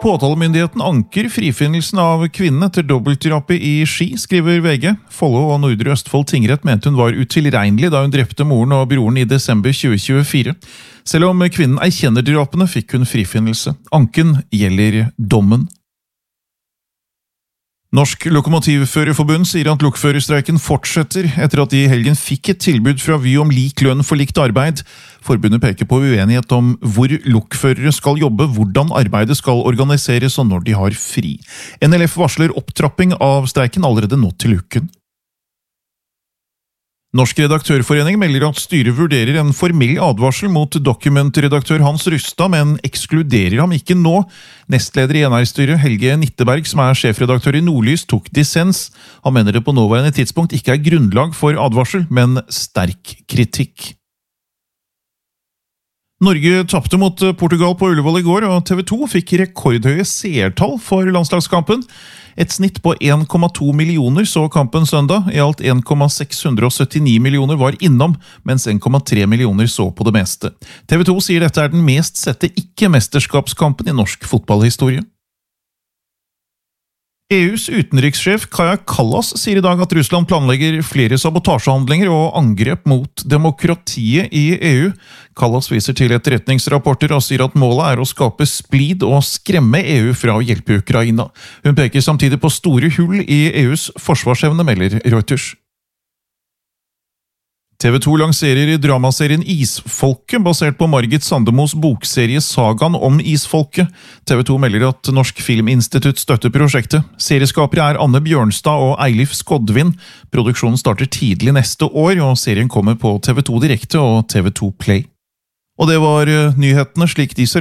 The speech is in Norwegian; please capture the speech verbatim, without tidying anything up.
Påtalemyndigheten anker frifinnelsen av kvinnen etter dobbeltdrapet i Ski, skriver V G. Follo og Nordre Østfold tingrett mente hun var utilregnelig da hun drepte moren og broren i desember tjue tjuefire. Selv om kvinnen erkjenner drapene, fikk hun frifinnelse. Anken gjelder dommen. Norsk Lokomotivførerforbund sier at lokførerstreiken fortsetter etter at de i helgen fikk et tilbud fra Vy om lik lønn for likt arbeid. Forbundet peker på uenighet om hvor lokførere skal jobbe, hvordan arbeidet skal organiseres og når de har fri. N L F varsler opptrapping av streiken allerede nå til uken. Norsk redaktørforening melder at styret vurderer en formell advarsel mot dokumentredaktør Hans Rustad, men ekskluderer ham ikke nå. Nestleder i N R-styret Helge Nitteberg, som er sjefredaktør i Nordlys, tok dissens. Han mener det på nåværende tidspunkt ikke er grunnlag for advarsel, men sterk kritikk. Norge tapte mot Portugal på Ullevål i går, og T V to fikk rekordhøye seertall for landslagskampen. Et snitt på en komma to millioner så kampen søndag. I alt en komma seks syttini millioner var innom, mens en komma tre millioner så på det meste. T V to sier dette er den mest sette ikke-mesterskapskampen i norsk fotballhistorie. E U's utenrikssjef Kaja Kallas sier i dag at Russland planlegger flere sabotasjehandlinger og angrep mot demokratiet i E U. Kallas viser til etterretningsrapporter og sier at målet er å skape splid og skremme E U fra å hjelpe Ukraina. Hun peker samtidig på store hull i E U's forsvarsevne, melder Reuters. T V to lanserer dramaserien Isfolket, basert på Margit Sandemos bokserie Sagaen om Isfolket. T V to melder at Norsk Filminstitutt støtter prosjektet. Serieskapere er Anne Bjørnstad og Eilif Skodvin. Produksjonen starter tidlig neste år, og serien kommer på T V to Direkte og T V to Play. Og det var nyhetene slik de ser